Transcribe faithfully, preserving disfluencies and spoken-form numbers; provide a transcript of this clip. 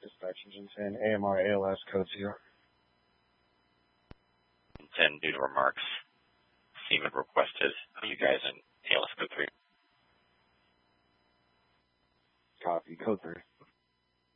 Dispatch Engine ten, A M R A L S, code zero. ten, due to remarks, Seaman requested you guys in A L S code three. Copy, code three.